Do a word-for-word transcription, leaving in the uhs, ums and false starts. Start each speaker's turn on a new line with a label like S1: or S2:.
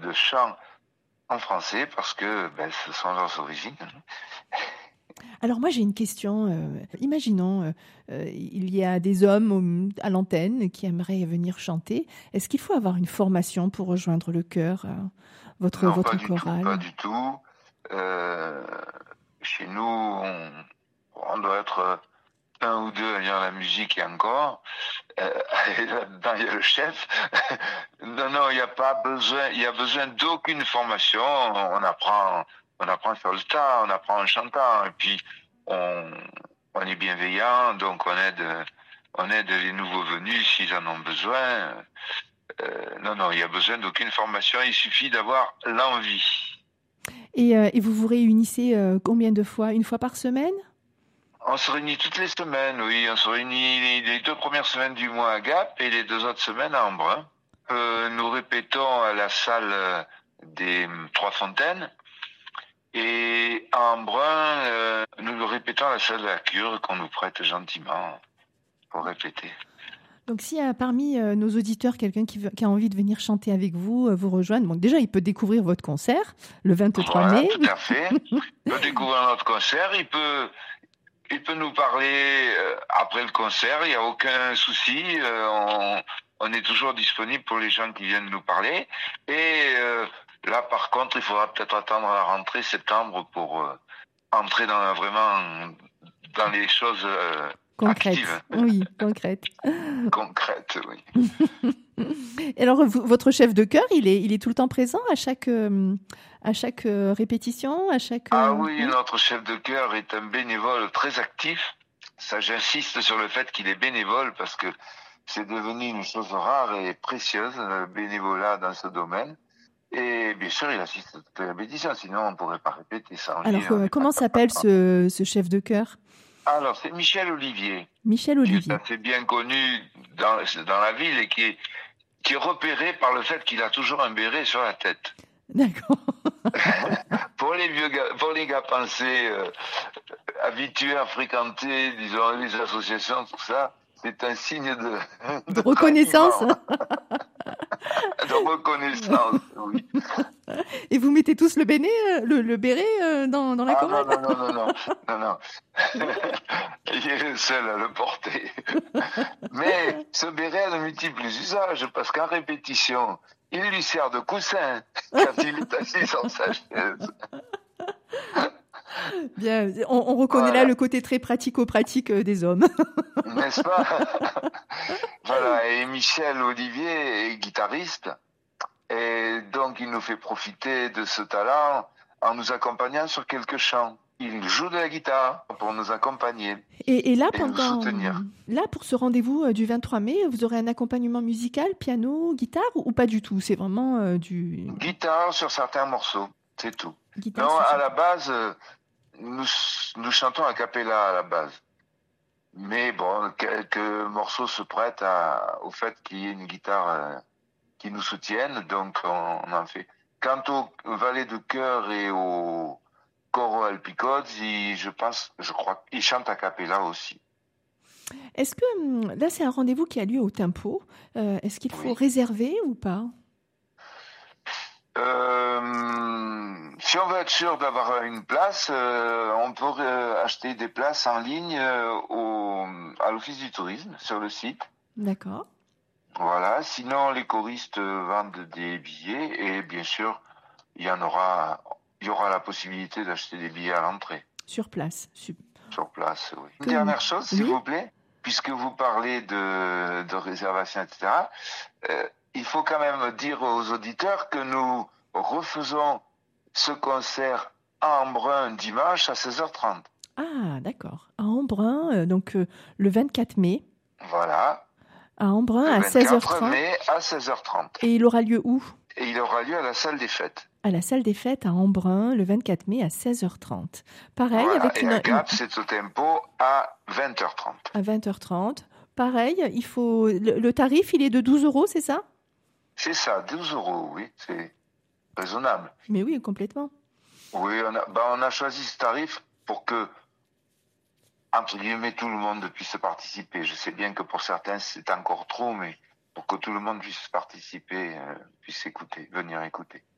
S1: de chant en français parce que ben, ce sont leurs origines.
S2: Alors moi j'ai une question. Euh, imaginons, euh, euh, il y a des hommes au- à l'antenne qui aimeraient venir chanter. Est-ce qu'il faut avoir une formation pour rejoindre le chœur, euh, votre,
S1: Non, pas
S2: votre
S1: du tout, pas
S2: chorale?
S1: du tout. Euh, Chez nous, on, on doit être un ou deux à lire la musique et encore. Euh, et là-dedans, il y a le chef. Non, non, il n'y a pas besoin, il y a besoin d'aucune formation. On apprend, on apprend sur le tas, on apprend en chantant, et puis on, on est bienveillant, donc on aide, on aide les nouveaux venus s'ils en ont besoin. Euh, non, non, il n'y a besoin d'aucune formation, il suffit d'avoir l'envie.
S2: Et, euh, et vous vous réunissez euh, combien de fois? Une fois par semaine?
S1: On se réunit toutes les semaines, oui. On se réunit les, les deux premières semaines du mois à Gap et les deux autres semaines à Embrun. Euh, nous répétons à la salle euh, des euh, Trois Fontaines. Et à Embrun, euh, nous le répétons à la salle de la Cure qu'on nous prête gentiment pour répéter.
S2: Donc s'il y a parmi euh, nos auditeurs quelqu'un qui, veut- qui a envie de venir chanter avec vous, euh, vous rejoindre, donc déjà il peut découvrir votre concert le vingt-trois
S1: Voilà,
S2: mai.
S1: tout à fait. Il peut découvrir notre concert, il peut, il peut nous parler euh, après le concert, il n'y a aucun souci. Euh, on, on est toujours disponible pour les gens qui viennent nous parler. Et euh, là, par contre, il faudra peut-être attendre la rentrée septembre pour euh, entrer dans vraiment dans les choses euh, actives,
S2: Concrète, oui, concrète.
S1: concrètes, oui.
S2: Et alors, vous- votre chef de chœur, il est, il est tout le temps présent à chaque, euh, à chaque euh, répétition, à chaque...
S1: Ah
S2: euh,
S1: oui,
S2: oui.
S1: notre chef de chœur est un bénévole très actif. Ça, j'insiste sur le fait qu'il est bénévole parce que c'est devenu une chose rare et précieuse, le bénévolat dans ce domaine. Et bien sûr, il assiste à toutes les répétitions, sinon on ne pourrait pas répéter ça en lui.
S2: Alors,
S1: On
S2: euh,
S1: n'est pas
S2: comment s'appelle
S1: capable.
S2: ce, ce chef de chœur?
S1: Alors, c'est Michel Olivier,
S2: Michel
S1: qui est
S2: Olivier.
S1: assez bien connu dans, dans la ville et qui est, qui est repéré par le fait qu'il a toujours un béret sur la tête.
S2: D'accord.
S1: Pour les vieux gars, pour les gars pensés, euh, habitués à fréquenter, disons, les associations, tout ça, c'est un signe de,
S2: De
S1: de
S2: reconnaissance.
S1: ralliement, de reconnaissance, oui.
S2: Et vous mettez tous le, béné, euh, le, le béret euh, dans, dans la
S1: Ah non,
S2: chorale?
S1: non, non, non, non, non, non. Il est le seul à le porter. Mais ce béret a de multiples usages, parce qu'en répétition, il lui sert de coussin quand il est assis sur sa chaise.
S2: Bien, on, on reconnaît là
S1: Voilà,
S2: le côté très pratico-pratique euh, des hommes.
S1: n'est-ce pas? Voilà, et Michel Olivier est guitariste, et donc il nous fait profiter de ce talent en nous accompagnant sur quelques chants. Il joue de la guitare pour nous accompagner
S2: Et, et là,
S1: et nous
S2: pendant,
S1: soutenir.
S2: là, pour ce rendez-vous euh, du vingt-trois mai, vous aurez un accompagnement musical, piano, guitare ou, ou pas du tout? C'est vraiment euh, du
S1: Guitare sur certains morceaux, c'est tout.
S2: guitare
S1: Non,
S2: sur
S1: à
S2: ça.
S1: la base, euh, nous, nous chantons a cappella à la base. Mais bon, quelques morceaux se prêtent à, au fait qu'il y ait une guitare euh, qui nous soutienne, donc on, on en fait. Quant au valet de chœur et au coro alpicodes, ils- je pense, je crois qu'ils chantent a cappella aussi.
S2: Est-ce que hum, là, c'est un rendez-vous qui a lieu au Tempo? Euh, est-ce qu'il faut
S1: Oui.
S2: réserver ou pas?
S1: Euh, si on veut être sûr d'avoir une place, euh, on peut euh, acheter des places en ligne euh, au, à l'Office du tourisme sur le site.
S2: D'accord.
S1: Voilà. Sinon, les choristes euh, vendent des billets et bien sûr, il y en aura, il y aura la possibilité d'acheter des billets à l'entrée
S2: Sur place. Sup-
S1: sur place. Oui. Une
S2: Que-
S1: dernière chose, s'il
S2: Oui.
S1: vous plaît, puisque vous parlez de, de réservation, et cetera. Euh, il faut quand même dire aux auditeurs que nous refaisons ce concert à Embrun dimanche à seize heures trente.
S2: Ah, d'accord. À Embrun, euh, donc euh, le vingt-quatre mai,
S1: Voilà,
S2: à Embrun
S1: le
S2: à seize heures
S1: vingt-quatre
S2: trente.
S1: mai à seize heures trente.
S2: Et il aura lieu où?
S1: Et il aura lieu à la salle des fêtes.
S2: À la salle des fêtes à Embrun, le vingt-quatre mai à seize heures trente. Pareil,
S1: Voilà,
S2: avec
S1: et
S2: une,
S1: à
S2: une-
S1: Gap, c'est au tempo à vingt heures trente.
S2: à vingt heures trente. Pareil, il faut le, le tarif, il est de douze euros, c'est ça?
S1: C'est ça, douze euros, oui, c'est raisonnable.
S2: Mais oui, complètement.
S1: Oui, on a, ben, on a choisi ce tarif pour que, entre guillemets, tout le monde puisse participer. Je sais bien que pour certains, c'est encore trop, mais pour que tout le monde puisse participer, euh, puisse écouter, venir écouter.